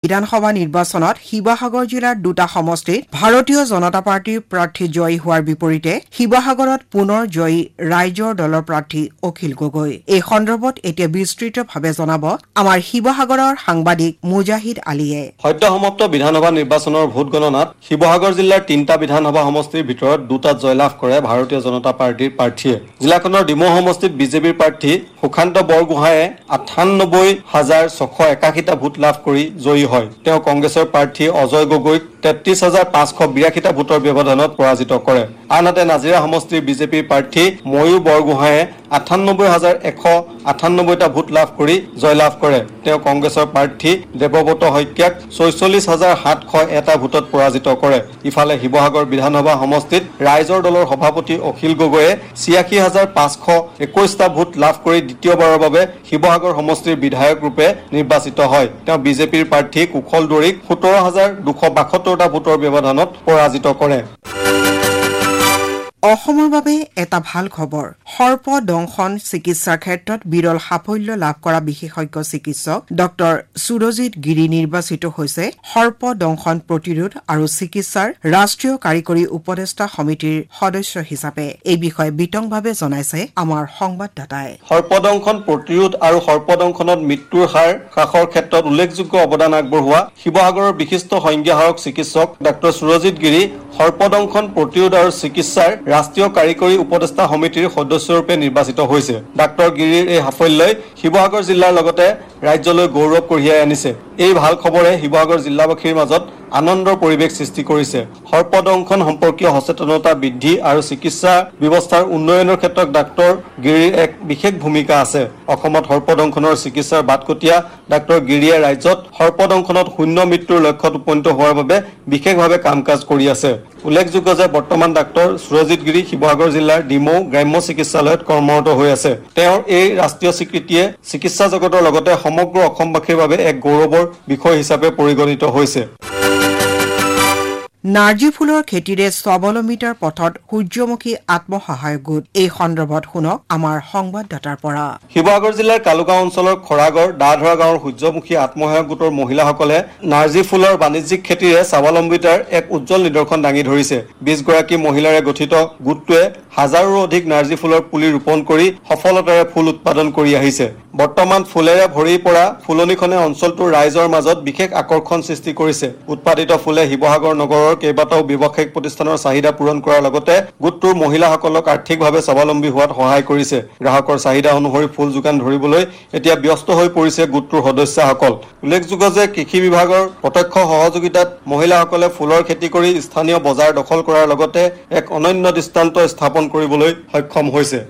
বিধানসভা নিৰ্বাচনত শিৱসাগৰ জিলাৰ দুটা সমষ্টিত ভাৰতীয় জনতা পাৰ্টীৰ প্ৰাৰ্থী জয়ী হোৱাৰ বিপৰীতে শিৱসাগৰত পুনৰ জয়ী ৰাইজৰ দলৰ প্ৰাৰ্থী অখিল গগৈ। এই সন্দৰ্ভত এতিয়া বিস্তৃতভাৱে জনাব আমাৰ শিৱসাগৰৰ সাংবাদিক মুজাহিদ আলীয়ে। সদ্য সমাপ্ত বিধানসভা নিৰ্বাচনৰ ভোট গণনাত শিৱসাগৰ জিলাৰ ৩টা বিধানসভা সমষ্টিৰ ভিতৰত দুটাত জয়লাভ কৰে ভাৰতীয় জনতা পাৰ্টীৰ প্ৰাৰ্থীয়ে। জিলাখনৰ ডিমৌ সমষ্টিত বিজেপিৰ প্ৰাৰ্থী সুশান্ত বৰগোহাঁয়ে ৯৮,৬৮১টা ভোট লাভ কৰি জয়ী হয়। তেওঁ কংগ্ৰেছৰ প্ৰাৰ্থী অজয় গগৈক ৩৩,৫৮২টা ভোটৰ ব্যৱধানত পৰাজিত কৰে। আনহাতে নাজিৰা সমষ্টিৰ বিজেপিৰ প্ৰাৰ্থী ময়ূৰ বৰগোহাঁয়ে ৯৮,১৯৮টা ভোট লাভ কৰি জয়লাভ কৰে। তেওঁ কংগ্ৰেছৰ প্ৰাৰ্থী দেৱব্ৰত শইকীয়াক ৪৬,৭০১টা ভোটত পৰাজিত কৰে। ইফালে শিৱসাগৰ বিধানসভা সমষ্টিত ৰাইজৰ দলৰ সভাপতি অখিল গগৈয়ে ৮৬,৫২১টা ভোট লাভ কৰি দ্বিতীয়বাৰৰ বাবে শিৱসাগৰ সমষ্টিৰ বিধায়ক ৰূপে নিৰ্বাচিত হয়। তেওঁ বিজেপিৰ প্ৰাৰ্থী কুশল দৰিক ১৭,২৭২টা ভোটৰ ব্যৱধানত পৰাজিত কৰে। অসমৰ বাবে এটা ভাল খবৰ। সৰ্প দংশন চিকিৎসাৰ ক্ষেত্ৰত বিৰল সাফল্য লাভ কৰা বিশেষজ্ঞ চিকিৎসক ডক্টৰ সুৰজিৎ গিৰি নিৰ্বাচিত হৈছে সৰ্প দংশন প্ৰতিৰোধ আৰু চিকিৎসাৰ ৰাষ্ট্ৰীয় কাৰিকৰী উপদেষ্টা সমিতিৰ সদস্য হিচাপে। এই বিষয়ে বিতংভাৱে জনাইছে আমাৰ সংবাদদাতাই। সৰ্পদংশন প্ৰতিৰোধ আৰু সৰ্পদংশনত মৃত্যুৰ হাৰ হ্ৰাসৰ ক্ষেত্ৰত উল্লেখযোগ্য অৱদান আগবঢ়োৱা শিৱসাগৰৰ বিশিষ্ট সংজ্ঞাহাৰক চিকিৎসক ডক্টৰ সুৰজিৎ গিৰি সৰ্পদংশন প্ৰতিৰোধ আৰু চিকিৎসাৰ ৰাষ্ট্ৰীয় কাৰিকৰী উপদেষ্টা সমিতিৰ সদস্যৰূপে নিৰ্বাচিত হৈছে। ডাক্তৰ গিৰিৰ এই সাফল্যই শিৱসাগৰ জিলাৰ লগতে ৰাজ্যলৈ গৌৰৱ কঢ়িয়াই আনিছে। এই ভাল খবৰে শিৱসাগৰ জিলাবাসীৰ মাজত আনন্দৰ পৰিৱেশ সৃষ্টি কৰিছে। সৰ্পদংশন সম্পৰ্কীয় সচেতনতা বৃদ্ধি আৰু চিকিৎসা ব্যৱস্থাৰ উন্নয়নৰ ক্ষেত্ৰত ডাক্তৰ গিৰিৰ এক বিশেষ ভূমিকা আছে। অসমত সৰ্পদংশনৰ চিকিৎসাৰ বাটকটীয়া ডাক্তৰ গিৰিয়ে ৰাজ্যত সৰ্পদংশনত শূন্য মৃত্যুৰ লক্ষ্যত উপনীত হোৱাৰ বাবে বিশেষভাৱে কাম কাজ কৰি আছে। উল্লেখযোগ্য যে বৰ্তমান ডাক্তৰ সুৰজিৎ গিৰি শিৱসাগৰ জিলাৰ ডিমৌ গ্ৰাম্য চিকিৎসালয়ত কৰ্মৰত হৈ আছে। তেওঁৰ এই ৰাষ্ট্ৰীয় স্বীকৃতিয়ে চিকিৎসা জগতৰ লগতে সমগ্ৰ অসমবাসীৰ বাবে এক গৌৰৱৰ বিষয় হিচাপে পৰিগণিত হৈছে। নাৰ্জী ফুলৰ খেতিৰে স্বাৱলম্বিতাৰ পথত সূৰ্যমুখী আত্মসহায়ক গোট। এই সন্দৰ্ভত শুনক আমাৰ সংবাদদাতাৰ পৰা। শিৱসাগৰ জিলাৰ কালুগাঁও অঞ্চলৰ খৰাগড় দাধৰা গাঁৱৰ সূৰ্যমুখী আত্মসহায়ক গোটৰ মহিলাসকলে নাৰ্জী ফুলৰ বাণিজ্যিক খেতিৰে স্বাৱলম্বিতাৰ এক উজ্জ্বল নিদৰ্শন দাঙি ধৰিছে। ২০ গৰাকী মহিলাৰে গঠিত গোটটোৱে হাজাৰৰো অধিক নাৰ্জী ফুলৰ পুলি ৰোপণ কৰি সফলতাৰে ফুল উৎপাদন কৰি আহিছে। বৰ্তমান ফুলেৰে ভৰি পৰা ফুলনিখনে অঞ্চলটোৰ ৰাইজৰ মাজত বিশেষ আকৰ্ষণ সৃষ্টি কৰিছে। উৎপাদিত ফুলে শিৱসাগৰ নগৰৰ কেইবাটাও ব্যৱসায়িক প্ৰতিষ্ঠানৰ চাহিদা পূৰণ কৰাৰ লগতে গোটটোৰ মহিলাসকলক আৰ্থিকভাৱে স্বাৱলম্বী হোৱাত সহায় কৰিছে। গ্ৰাহকৰ চাহিদা অনুসৰি ফুল যোগান ধৰিবলৈ এতিয়া ব্যস্ত হৈ পৰিছে গোটটোৰ সদস্যসকল। উল্লেখযোগ্য যে কৃষি বিভাগৰ প্ৰত্যক্ষ সহযোগিতাত মহিলাসকলে ফুলৰ খেতি কৰি স্থানীয় বজাৰ দখল কৰাৰ লগতে এক অনন্য দৃষ্টান্ত স্থাপন কৰিবলৈ সক্ষম হৈছে।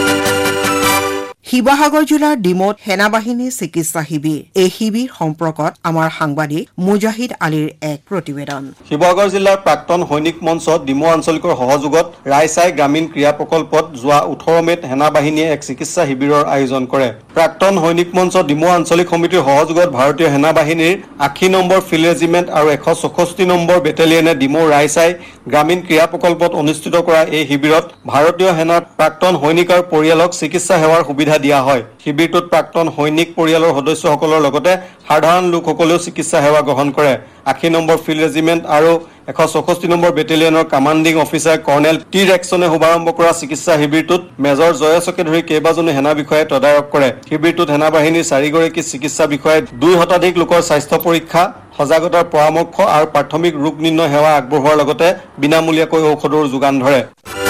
শিৱসাগৰ জিলাৰ ডিমৌত সেনাবাহিনী চিকিৎসা শিবিৰ। এই শিবিৰ সম্পৰ্কত আমাৰ সাংবাদিক মুজাহিদ আলীৰ এক প্ৰতিবেদন। শিৱসাগৰ জিলাৰ প্ৰাক্তন সৈনিক মঞ্চ ডিমৌ আঞ্চলিকৰ সহযোগত ৰাইচাই গ্ৰামীণ ক্ৰীড়া প্ৰকল্পত যোৱা ১৮ মে'ত সেনাবাহিনীয়ে এক চিকিৎসা শিবিৰৰ আয়োজন কৰে। প্ৰাক্তন সৈনিক মঞ্চ ডিমৌ আঞ্চলিক সমিতিৰ সহযোগত ভাৰতীয় সেনাবাহিনীৰ ৮০ নম্বৰ ফিল্ড ৰেজিমেণ্ট আৰু ১৬৪ নম্বৰ বেটেলিয়নে ডিমৌ ৰাইচাই গ্ৰামীণ ক্ৰীড়া প্ৰকল্পত অনুষ্ঠিত কৰা এই শিবিৰত ভাৰতীয় সেনাৰ প্ৰাক্তন সৈনিক আৰু পৰিয়ালক চিকিৎসা সেৱাৰ সুবিধা দিয়া হয়। শিবিৰটোত প্ৰাক্তন সৈনিক পৰিয়ালৰ সদস্যসকলৰ লগতে সাধাৰণ লোকসকলেও চিকিৎসা সেৱা গ্ৰহণ কৰে। ৮০ নম্বৰ ফিল্ড ৰেজিমেণ্ট আৰু ১৬৪ নম্বৰ বেটেলিয়নৰ কামাণ্ডিং অফিচাৰ কৰ্ণেল টি ৰেক্সনে শুভাৰম্ভ কৰা চিকিৎসা শিবিৰটোত মেজৰ জয়ছকে ধৰি কেইবাজনো সেনা বিষয়াই তদাৰক কৰে। শিবিৰটোত সেনাবাহিনীৰ ৪গৰাকী চিকিৎসা বিষয়াই ২ শতাধিক লোকৰ স্বাস্থ্য পৰীক্ষা, সজাগতাৰ পৰামৰ্শ আৰু প্ৰাথমিক ৰোগ নিৰ্ণয় সেৱা আগবঢ়োৱাৰ লগতে বিনামূলীয়াকৈ ঔষধৰ যোগান ধৰে।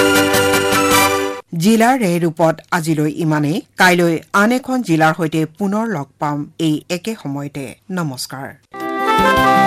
জিলাৰ এই ৰূপত আজিলৈ ইমানেই। কাইলৈ আন এখন জিলাৰ সৈতে পুনৰ লগ পাম এই একে সময়তে। নমস্কাৰ।